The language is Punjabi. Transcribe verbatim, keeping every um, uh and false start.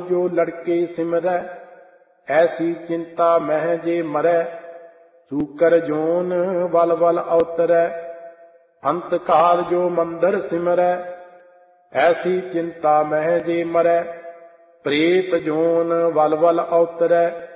ਜੋ ਲੜਕੇ ਸਿਮਰੈ, ਐਸੀ ਚਿੰਤਾ ਮਹਿ ਜੇ ਮਰੈ। ਸੂਕਰ ਜੋਨ ਵਲ ਵਲ ਅਵਤਰੈ, ਅੰਤ ਕਾਲ ਜੋ ਮੰਦਰ ਸਿਮਰੈ, ਐਸੀ ਚਿੰਤਾ ਮਹਿ ਜੇ ਮਰੈ। ਪ੍ਰੇਤ ਜੋਨ ਵਲ ਵਲ ਅਵਤਰੈ,